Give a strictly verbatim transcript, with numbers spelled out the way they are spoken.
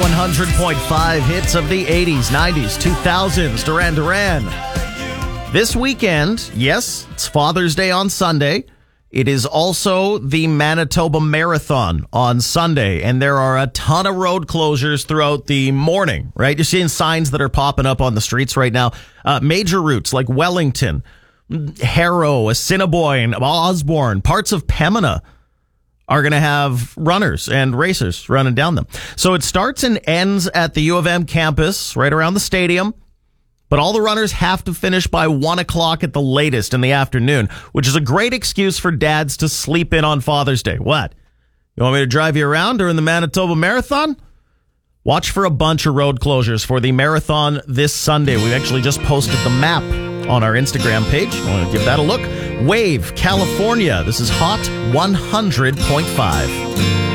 one hundred point five hits of the eighties, nineties, two thousands. Duran Duran. This weekend, yes, it's Father's Day on Sunday. It is also the Manitoba Marathon on Sunday, and there are a ton of road closures throughout the morning, right? You're seeing signs that are popping up on the streets right now. Uh, major routes like Wellington, Harrow, Assiniboine, Osborne, parts of Pembina are going to have runners and racers running down them. So it starts and ends at the U of M campus right around the stadium. But all the runners have to finish by one o'clock at the latest in the afternoon, which is a great excuse for dads to sleep in on Father's Day. What? You want me to drive you around during the Manitoba Marathon? Watch for a bunch of road closures for the marathon this Sunday. We've actually just posted the map on our Instagram page. I want to give that a look. Wave, California. This is Hot one hundred point five.